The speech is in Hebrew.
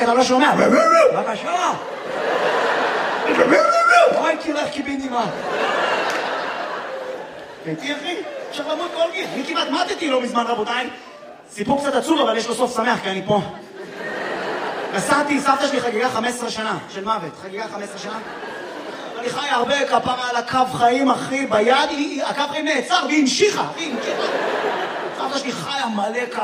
אתה לא שומע? בבקשה! אוי, תלך קיבינימה. ביתי, אחי? אפשר למות כל גיל. אני כמעט מתתי לא מזמן, רבותיי. סיפור קצת עצוב, אבל יש לו סוף שמח, כי אני פה. נסעתי, סבתא שלי חגיגה 15 שנה של מוות. חגיגה 15 שנה. אני חי הרבה כפרה על הקו חיים, אחי. ביד, הקו חיים נעצר, והיא המשיכה. סבתא שלי חיה מלא